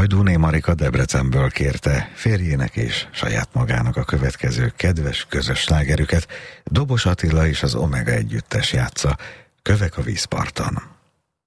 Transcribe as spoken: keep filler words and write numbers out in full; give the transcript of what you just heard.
Hajdúné Marika Debrecenből kérte férjének és saját magának a következő kedves közös slágerüket. Dobos Attila és az Omega együttes játsza, Kövek a vízparton.